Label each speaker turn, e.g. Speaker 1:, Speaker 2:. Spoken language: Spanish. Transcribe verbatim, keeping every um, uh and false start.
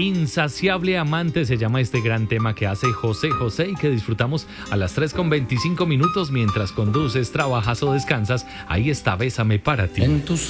Speaker 1: Insaciable amante se llama este gran tema que hace José José y que disfrutamos a las tres con veinticinco minutos mientras conduces, trabajas o descansas. Ahí está Bésame para ti.
Speaker 2: En tus